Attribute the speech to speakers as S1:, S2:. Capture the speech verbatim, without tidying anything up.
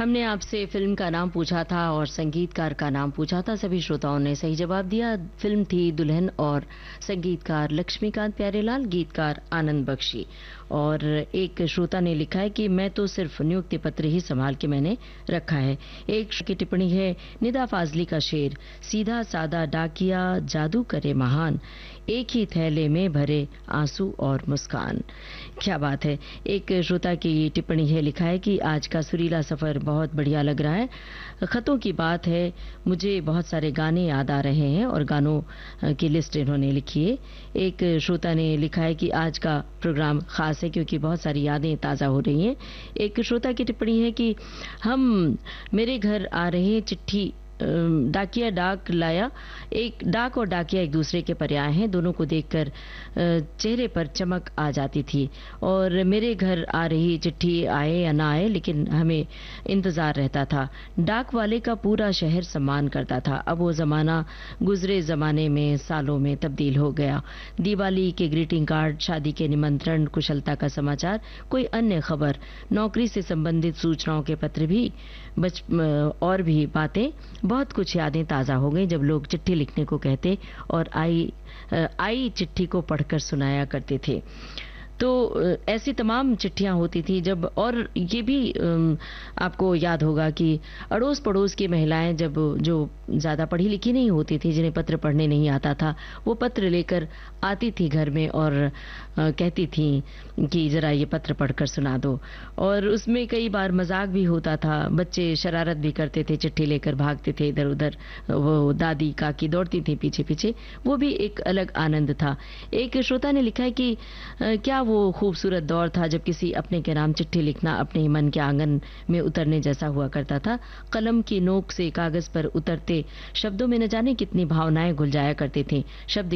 S1: हमने आपसे फिल्म का नाम पूछा था और संगीतकार का नाम पूछा था। सभी श्रोताओं ने सही जवाब दिया। फिल्म थी दुल्हन और संगीतकार लक्ष्मीकांत प्यारेलाल, गीतकार आनंद बख्शी। और एक श्रोता ने लिखा है कि मैं तो सिर्फ नियुक्ति पत्र ही संभाल के मैंने रखा है। एक की टिप्पणी है निदा फाजली का शेर, सीधा सादा डाकिया जादू करे महान, एक ही थैले में भरे आंसू और मुस्कान। क्या बात है। एक श्रोता की टिप्पणी है, लिखा है कि आज का सुरीला सफर बहुत बढ़िया लग रहा है। खतों की बात है, मुझे बहुत सारे गाने याद आ रहे हैं और गानों की लिस्ट इन्होंने लिखी है। एक श्रोता ने लिखा है कि आज का प्रोग्राम खास है क्योंकि बहुत सारी यादें ताज़ा हो रही हैं। एक श्रोता की टिप्पणी है कि हम मेरे घर आ रहे चिट्ठी डाकिया डाक लाया, एक डाक और डाकिया एक दूसरे के पर्याय हैं, दोनों को देखकर चेहरे पर चमक आ जाती थी। और मेरे घर आ रही चिट्ठी आए या ना आए लेकिन हमें इंतजार रहता था। डाक वाले का पूरा शहर सम्मान करता था। अब वो जमाना गुजरे जमाने में सालों में तब्दील हो गया। दिवाली के ग्रीटिंग कार्ड, शादी के निमंत्रण, कुशलता का समाचार, कोई अन्य खबर, नौकरी से संबंधित सूचनाओं के पत्र भी बच और भी बातें, बहुत कुछ यादें ताज़ा हो गई जब लोग चिट्ठी लिखने को कहते और आई आई चिट्ठी को पढ़कर सुनाया करते थे। तो ऐसी तमाम चिट्ठियां होती थी जब, और ये भी आपको याद होगा कि अड़ोस पड़ोस की महिलाएं जब जो ज़्यादा पढ़ी लिखी नहीं होती थी, जिन्हें पत्र पढ़ने नहीं आता था, वो पत्र लेकर आती थी घर में और कहती थी कि ज़रा ये पत्र पढ़कर सुना दो। और उसमें कई बार मजाक भी होता था, बच्चे शरारत भी करते थे, चिट्ठी लेकर भागते थे इधर उधर, वो दादी काकी दौड़ती थी पीछे पीछे, वो भी एक अलग आनंद था। एक श्रोता ने लिखा है कि क्या वो खूबसूरत दौर था जब किसी अपने के नाम चिट्ठी लिखना अपने ही मन के आंगन में उतरने जैसा हुआ करता था। कलम की नोक से कागज पर उतरते शब्दों में न जाने कितनी भावनाएं घुल जाया करती थी। शब्द